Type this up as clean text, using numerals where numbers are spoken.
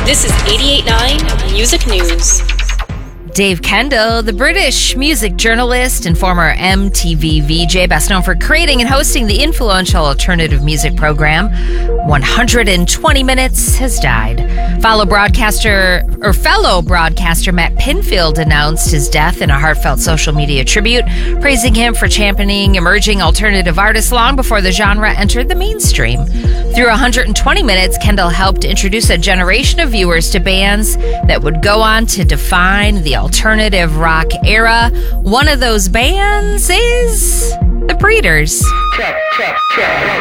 This is 88.9 Music News. Dave Kendall, the British music journalist and former MTV VJ, best known for creating and hosting the influential alternative music program 120 Minutes, has died. Fellow broadcaster Matt Pinfield announced his death in a heartfelt social media tribute, praising him for championing emerging alternative artists long before the genre entered the mainstream. Through 120 Minutes, Kendall helped introduce a generation of viewers to bands that would go on to define the alternative rock era. One of those bands is The Breeders. Check.